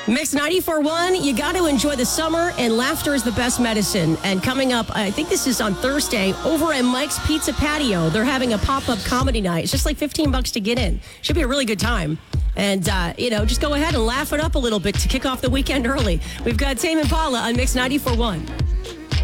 Mix 94.1, you got to enjoy the summer, and laughter is the best medicine. And coming up, I think this is on Thursday, over at Mike's Pizza Patio, they're having a pop-up comedy night. It's just like $15 to get in. Should be a really good time. And, just go ahead and laugh it up a little bit to kick off the weekend early. We've got Tame Impala on Mix 94.1.